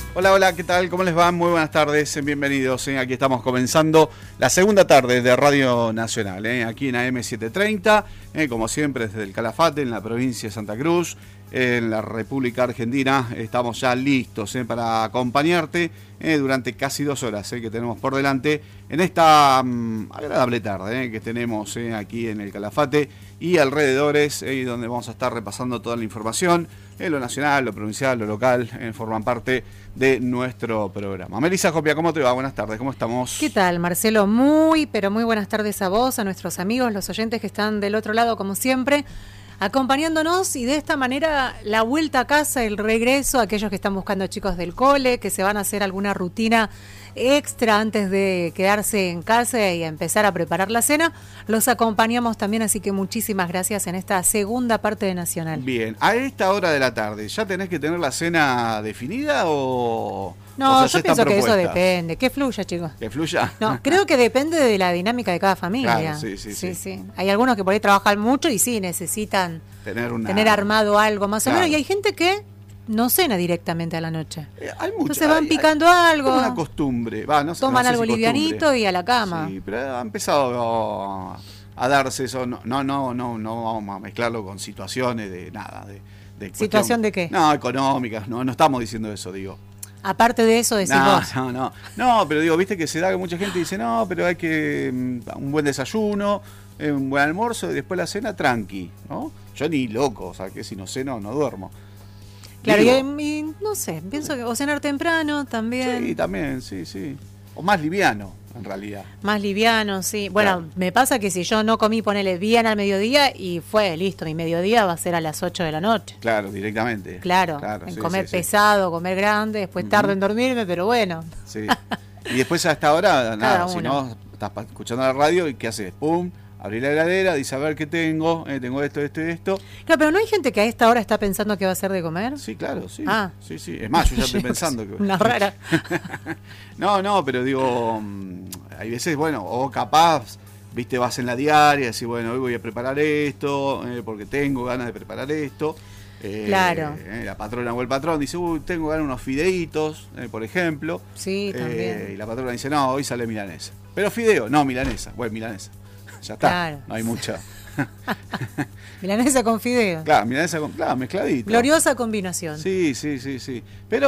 Hola, hola, ¿qué tal? ¿Cómo les va? Muy buenas tardes, bienvenidos. Aquí estamos comenzando la segunda tarde de Radio Nacional, aquí en AM730, como siempre desde el Calafate, en la provincia de Santa Cruz, en la República Argentina. Estamos ya listos para acompañarte durante casi 2 horas que tenemos por delante en esta agradable tarde que tenemos aquí en el Calafate y alrededores, donde vamos a estar repasando toda la información. Lo nacional, lo provincial, lo local, forman parte de nuestro programa. Melissa Copia, ¿cómo te va? Buenas tardes, ¿cómo estamos? ¿Qué tal, Marcelo? Muy buenas tardes a vos, a nuestros amigos, los oyentes que están del otro lado, como siempre, acompañándonos, y de esta manera la vuelta a casa, el regreso, aquellos que están buscando chicos del cole, que se van a hacer alguna rutina extra antes de quedarse en casa y empezar a preparar la cena, los acompañamos también, así que muchísimas gracias en esta segunda parte de Nacional. Bien, a esta hora de la tarde, ¿ya tenés que tener la cena definida o...? No, yo pienso que eso depende, que fluya, chicos. ¿Que fluya? No, creo que depende de la dinámica de cada familia. Claro, sí. Hay algunos que por ahí trabajan mucho y sí, necesitan tener armado algo más o menos, y hay gente que no cena directamente a la noche. Entonces van picando algo. Es una costumbre. Toman algo livianito y a la cama. Sí, pero ha empezado a darse eso. No vamos a mezclarlo con situaciones de nada. ¿Situación de qué? No, económicas. No estamos diciendo eso, digo. Aparte de eso, decís vos. No, pero digo, viste que se da que mucha gente dice, no, pero hay que un buen desayuno, un buen almuerzo y después la cena tranqui, ¿no? Yo ni loco, o sea, que si no ceno, no duermo. Claro, y no sé, pienso que o cenar temprano también. Sí, también, sí. O más liviano, en realidad. Más liviano, sí. Bueno, claro. Me pasa que si yo no comí, ponele bien al mediodía y fue, listo, mi mediodía va a ser a las 8 de la noche. Claro, directamente. Claro, en comer pesado, comer grande, después tarde en dormirme, pero bueno. Sí. Y después a esta hora, nada, si no, estás escuchando la radio y ¿qué haces? ¡Pum! Abrí la heladera, dice a ver qué tengo, tengo esto y esto. Claro, pero ¿no hay gente que a esta hora está pensando qué va a hacer de comer? Sí, claro, sí. Sí. Es más, yo ya estoy pensando que... Una rara. No, pero digo, hay veces, bueno, o capaz, viste, vas en la diaria, decís, bueno, hoy voy a preparar esto, porque tengo ganas de preparar esto. Claro. La patrona o el patrón dice, tengo ganas de unos fideitos, por ejemplo. Sí, también. Y la patrona dice, no, hoy sale milanesa. Pero fideo, no, milanesa. Bueno, milanesa. Ya está, claro. No hay mucha. Milanesa con fideo. Claro, milanesa con, mezcladita. Gloriosa combinación. Sí. Pero